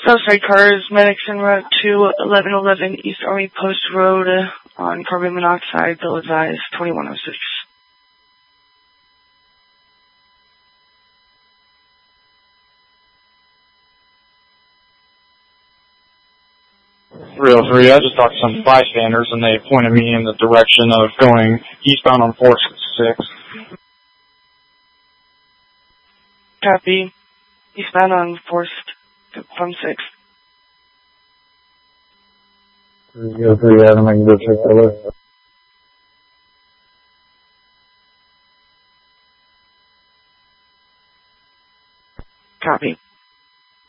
Southside cars, medics en route to 1111 East Army Post Road on carbon monoxide, bill advised 2106. 303, I just talked to some bystanders and they pointed me in the direction of going eastbound on Forest 6. Copy. Eastbound on Forest from 6. 303, Adam, I can go check the list.